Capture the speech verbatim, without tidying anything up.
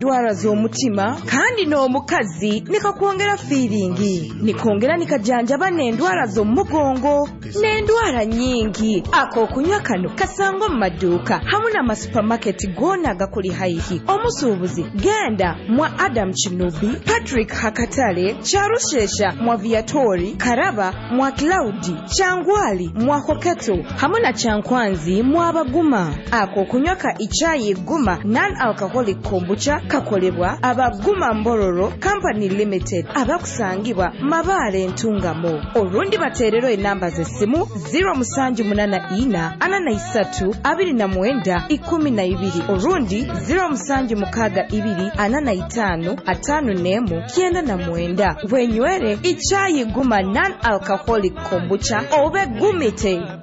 ndwara z'omutima kandi n'omukazi nikakwongera feelingi nikongera nikajanjaba n'endwara z'omugongo n'endwara nyingi. Ak'okunywa kano kasangwa mu maduuka hamu n'amasupamaketi gonna agakuli haihi. Omusuubuzi genda mwa Adam Chinubi, Patrick Hakatale, Charushesha mwa Viatori, Karaba mwa Claudi, Changwali mwa Koketo hamu na Chankwanzi mwa Baguma. Ak'okunywa ka ichayi Guma non-alcoholic kombucha kakolebwa Abaguma Mbororo Company Limited abakusangibwa Mabaale Ntungamo. Orundi baterero enamba z'essimu zero musanju munana ina ana na isatu abiri na mwenda ikumi na ibiri. Orundi zero musanju mukaga ibiri ana na itanu atanu nemu kienda na mwenda. Wenywere ichayi Guma non-alcoholic kombucha obe gumite.